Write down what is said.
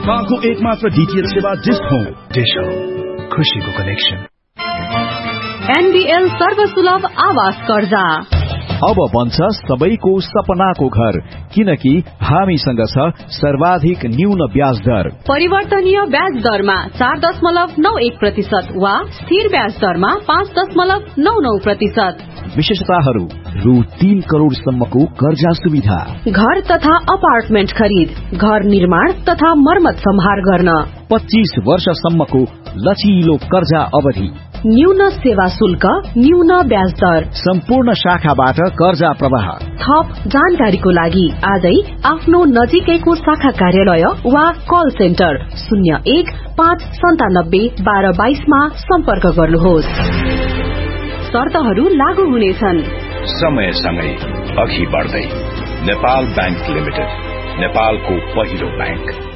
नेपालको एकमात्र डीटीएच सेवा डिश होम। डिश होम, खुशीको कनेक्सन। एनबीएल सर्वसुलभ आवास कर्जा अब बन्छ सबैको सपनाको घर, किनकि हामीसँग छ सर्वाधिक न्यून ब्याज दर। परिवर्तनीय ब्याज दरमा 4.91% वा स्थिर ब्याज दरमा 5.99%। विशेषताहरू रु 3 करोड़सम्मको कर्जा सुविधा, घर तथा अपार्टमेन्ट खरिद, घर निर्माण तथा मर्मत सम्हार गर्न, 25 वर्षसम्मको लचिलो कर्जा अवधि, न्यून सेवा शुल्क, न्यून ब्याज दर, सम्पूर्ण शाखाबाट कर्जा प्रवाह। थप जानकारीको लागि आजै आफ्नो नजिकैको शाखा कार्यालय वा कल सेन्टर 01-597-1222 मा सम्पर्क गर्नुहोस्। शर्तहरू लागू हुनेछन्। समयसँगै अघि बढ्दै नेपाल बैंक लिमिटेड, नेपालको पहिलो बैंक।